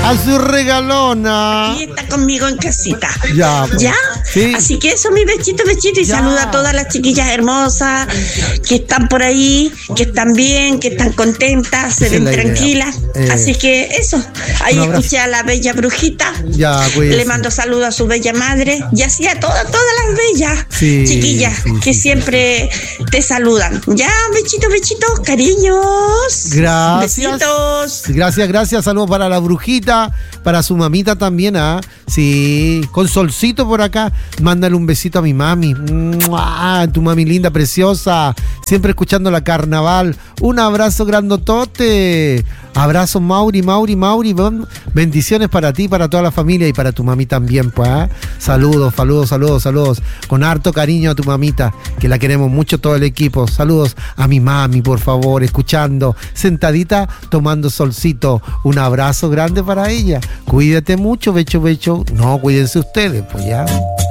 A su regalona. Y está conmigo en casita. Ya. Pues. ¿Ya? Sí. Así que eso, mi bechito. Y ya. Saluda a todas las chiquillas hermosas que están por ahí, que están bien, que están contentas, se ven tranquilas. Así que eso. Ahí escuché a la bella brujita. Ya, pues. Le mando saludos a su bella madre y así a todas las bellas chiquillas que siempre te saludan. Ya, besitos, cariños. Gracias. Besitos. Gracias. Saludos para la brujita, para su mamita también, ¿ah? Sí, con solcito por acá. Mándale un besito a mi mami. ¡Mua! Tu mami linda, preciosa. Siempre escuchando la carnaval. Un abrazo grandotote. Abrazo, Mauri. Bendiciones para ti, para toda la familia y para tu mami también, pues. ¿Eh? Saludos. Con harto cariño a tu mamita, que la queremos mucho todo el equipo. Saludos a mi mami, por favor, escuchando, sentadita, tomando solcito. Un abrazo grande para ella. Cuídate mucho, becho. No, cuídense ustedes, pues ya.